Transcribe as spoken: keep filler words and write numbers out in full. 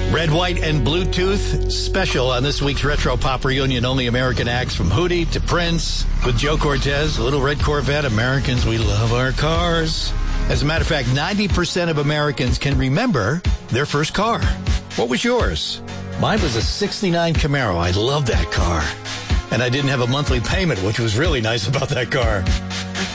Red, White, and Bluetooth special on this week's Retro Pop Reunion. Only American acts from Hootie to Prince with Joe Cortez, a little red Corvette. Americans, we love our cars. As a matter of fact, ninety percent of Americans can remember their first car. What was yours? Mine was a sixty-nine Camaro. I loved that car. And I didn't have a monthly payment, which was really nice about that car.